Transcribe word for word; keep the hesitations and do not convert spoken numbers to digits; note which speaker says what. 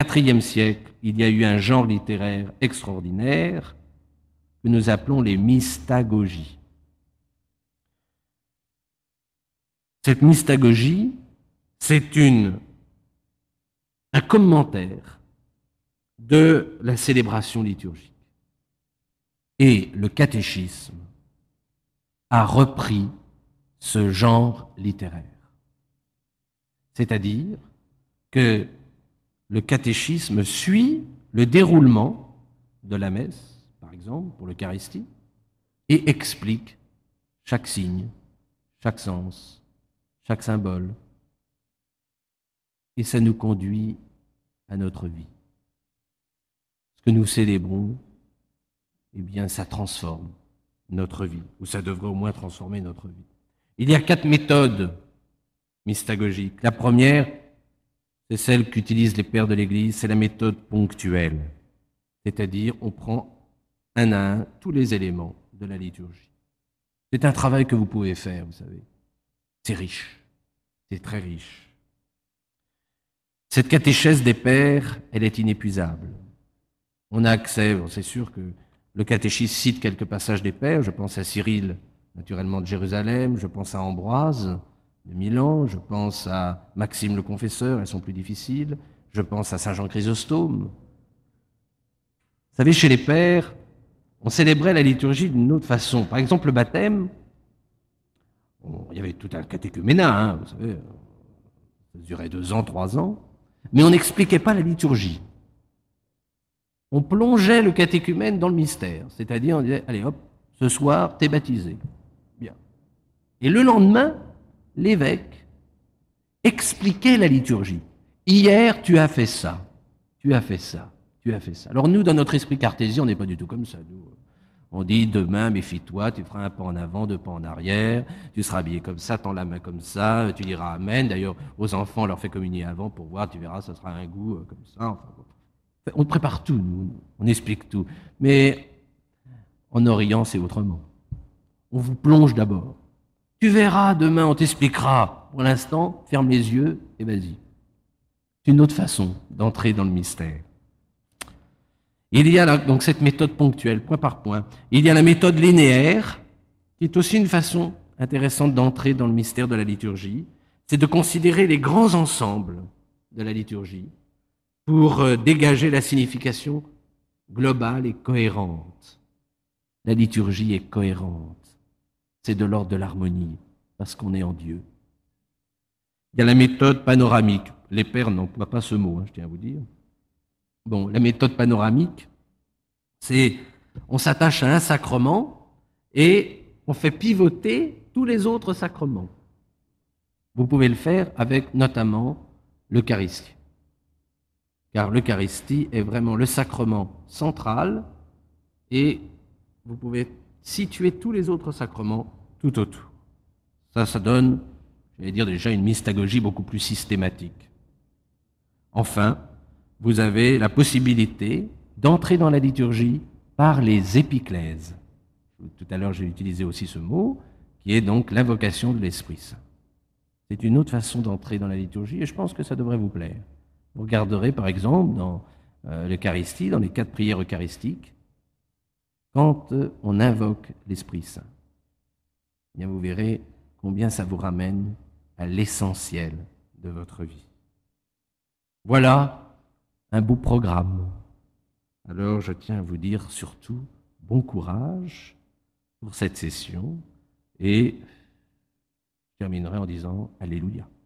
Speaker 1: quatrième siècle, il y a eu un genre littéraire extraordinaire que nous appelons les mystagogies. Cette mystagogie, c'est une, un commentaire de la célébration liturgique. Et le catéchisme a repris ce genre littéraire. C'est-à-dire que le catéchisme suit le déroulement de la messe, par exemple, pour l'Eucharistie, et explique chaque signe, chaque sens, chaque symbole. Et ça nous conduit à notre vie. Ce que nous célébrons, eh bien, ça transforme notre vie, ou ça devrait au moins transformer notre vie. Il y a quatre méthodes mystagogiques. La première, c'est celle qu'utilisent les pères de l'Église, c'est la méthode ponctuelle. C'est-à-dire, on prend un à un tous les éléments de la liturgie. C'est un travail que vous pouvez faire, vous savez. C'est riche, c'est très riche. Cette catéchèse des pères, elle est inépuisable. On a accès, bon, c'est sûr que le catéchisme cite quelques passages des pères, je pense à Cyril, naturellement de Jérusalem, je pense à Ambroise de Milan, je pense à Maxime le Confesseur, elles sont plus difficiles, je pense à Saint Jean Chrysostome. Vous savez, chez les pères, on célébrait la liturgie d'une autre façon. Par exemple, le baptême, bon, il y avait tout un catéchuménat, hein, vous savez, ça durait deux ans, trois ans, mais on n'expliquait pas la liturgie. On plongeait le catéchumène dans le mystère, c'est-à-dire on disait, allez hop, ce soir, t'es baptisé. Bien. Et le lendemain, l'évêque expliquait la liturgie. Hier, tu as fait ça, tu as fait ça, tu as fait ça. Alors nous, dans notre esprit cartésien, on n'est pas du tout comme ça. Nous, on dit, demain, méfie-toi, tu feras un pas en avant, deux pas en arrière, tu seras habillé comme ça, tends la main comme ça, tu diras Amen. D'ailleurs, aux enfants, on leur fait communier avant pour voir, tu verras, ça sera un goût euh, comme ça. Enfin, bon. On prépare tout, nous, on explique tout. Mais en Orient, c'est autrement. On vous plonge d'abord. Tu verras, demain, on t'expliquera. Pour l'instant, ferme les yeux et vas-y. C'est une autre façon d'entrer dans le mystère. Il y a là, donc cette méthode ponctuelle, point par point. Il y a la méthode linéaire, qui est aussi une façon intéressante d'entrer dans le mystère de la liturgie. C'est de considérer les grands ensembles de la liturgie pour euh, dégager la signification globale et cohérente. La liturgie est cohérente. C'est de l'ordre de l'harmonie, parce qu'on est en Dieu. Il y a la méthode panoramique. Les pères n'emploient pas ce mot, hein, je tiens à vous dire. Bon, la méthode panoramique, c'est on s'attache à un sacrement et on fait pivoter tous les autres sacrements. Vous pouvez le faire avec notamment l'Eucharistie. Car l'Eucharistie est vraiment le sacrement central et vous pouvez situer tous les autres sacrements tout autour. Ça, ça donne, je vais dire déjà, une mystagogie beaucoup plus systématique. Enfin, vous avez la possibilité d'entrer dans la liturgie par les épiclèses. Tout à l'heure, j'ai utilisé aussi ce mot, qui est donc l'invocation de l'Esprit Saint. C'est une autre façon d'entrer dans la liturgie et je pense que ça devrait vous plaire. Vous regarderez par exemple dans euh, l'Eucharistie, dans les quatre prières eucharistiques, quand euh, on invoque l'Esprit Saint, eh bien vous verrez combien ça vous ramène à l'essentiel de votre vie. Voilà un beau programme. Alors je tiens à vous dire surtout bon courage pour cette session et je terminerai en disant Alléluia.